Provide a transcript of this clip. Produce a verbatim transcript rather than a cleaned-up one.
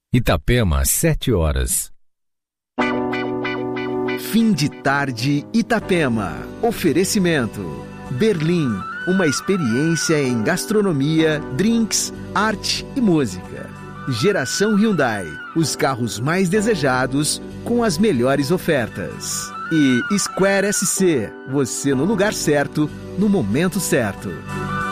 Itapema, sete horas. Fim de tarde, Itapema. Oferecimento: Berlim, uma experiência em gastronomia, drinks, arte e música. Geração Hyundai, os carros mais desejados com as melhores ofertas. E Square S C, você no lugar certo, no momento certo.